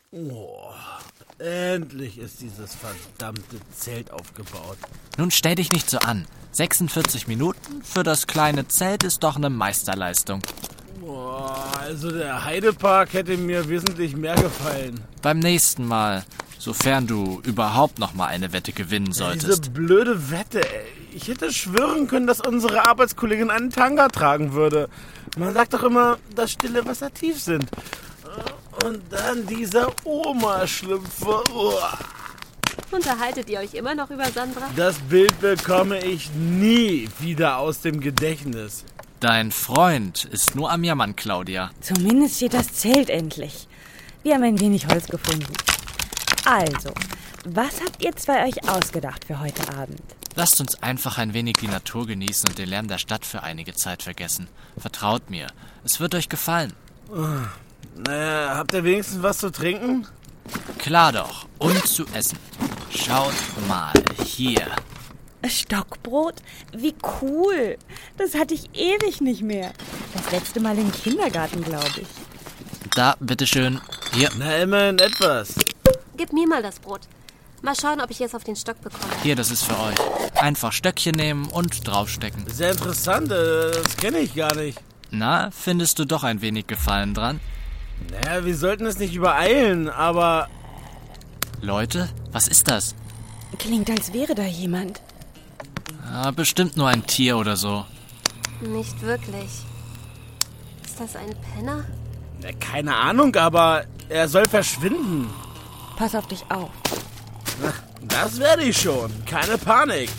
Oh, endlich ist dieses verdammte Zelt aufgebaut. Nun stell dich nicht so an. 46 Minuten für das kleine Zelt ist doch eine Meisterleistung. Oh, also der Heidepark hätte mir wesentlich mehr gefallen. Beim nächsten Mal, sofern du überhaupt noch mal eine Wette gewinnen solltest. Diese blöde Wette, ey. Ich hätte schwören können, dass unsere Arbeitskollegin einen Tanga tragen würde. Man sagt doch immer, dass stille Wasser tief sind. Und dann dieser Oma-Schlüpfer. Oh. Unterhaltet ihr euch immer noch über Sandra? Das Bild bekomme ich nie wieder aus dem Gedächtnis. Dein Freund ist nur am Jammern, Claudia. Zumindest steht das Zelt endlich. Wir haben ein wenig Holz gefunden. Also, was habt ihr zwei euch ausgedacht für heute Abend? Lasst uns einfach ein wenig die Natur genießen und den Lärm der Stadt für einige Zeit vergessen. Vertraut mir, es wird euch gefallen. Naja, habt ihr wenigstens was zu trinken? Klar doch, und zu essen. Schaut mal hier. Stockbrot? Wie cool. Das hatte ich ewig nicht mehr. Das letzte Mal im Kindergarten, glaube ich. Da, bitteschön. Hier. Na, immerhin etwas. Gib mir mal das Brot. Mal schauen, ob ich es auf den Stock bekomme. Hier, das ist für euch. Einfach Stöckchen nehmen und draufstecken. Sehr interessant, das kenne ich gar nicht. Na, findest du doch ein wenig Gefallen dran? Naja, wir sollten es nicht übereilen, aber... Leute, was ist das? Klingt, als wäre da jemand. Bestimmt nur ein Tier oder so. Nicht wirklich. Ist das ein Penner? Na, keine Ahnung, aber er soll verschwinden. Pass auf dich auf. Na, das werde ich schon. Keine Panik.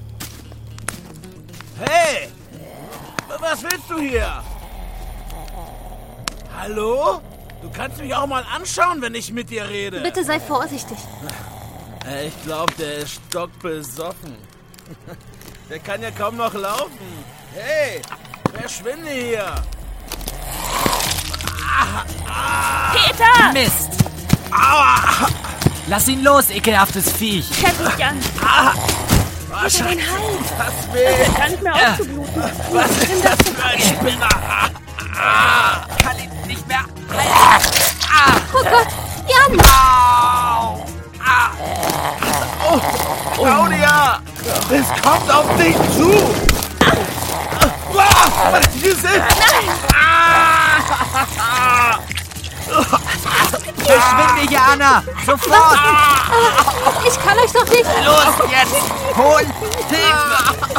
Hey! Was willst du hier? Hallo? Du kannst mich auch mal anschauen, wenn ich mit dir rede. Bitte sei vorsichtig. Ich glaube, der ist stockbesoffen. Der kann ja kaum noch laufen. Hey, verschwinde hier. Peter! Mist! Aua! Lass ihn los, ekelhaftes Viech! Treff dich an! Was? Dein Hals! Das weh! Gar nicht mehr aufzubluten. Was ist das für ein Spinner? Kann ihn nicht mehr... Oh Gott, Jan! Au! Claudia! Es kommt auf dich zu! Wir sind... Verschwinde, Jana! Sofort! Ich kann euch doch nicht... Los jetzt! Hol Hilfe!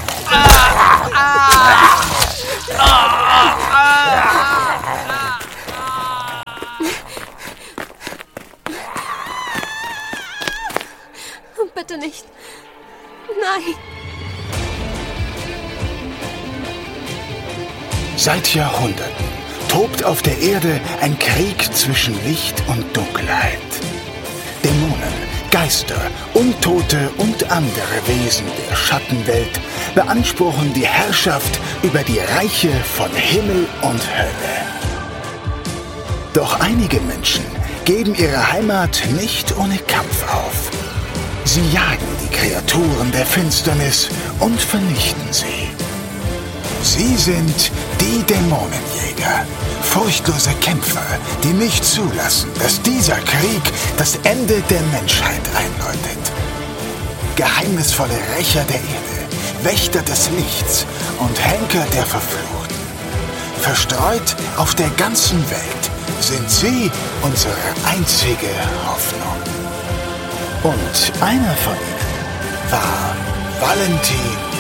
Bitte nicht. Nein. Seit Jahrhunderten tobt auf der Erde ein Krieg zwischen Licht und Dunkelheit. Dämonen, Geister, Untote und andere Wesen der Schattenwelt beanspruchen die Herrschaft über die Reiche von Himmel und Hölle. Doch einige Menschen geben ihre Heimat nicht ohne Kampf auf. Sie jagen die Kreaturen der Finsternis und vernichten sie. Sie sind die Dämonenjäger, furchtlose Kämpfer, die nicht zulassen, dass dieser Krieg das Ende der Menschheit einläutet. Geheimnisvolle Rächer der Erde, Wächter des Lichts und Henker der Verfluchten. Verstreut auf der ganzen Welt sind sie unsere einzige Hoffnung. Und einer von ihnen war Valentin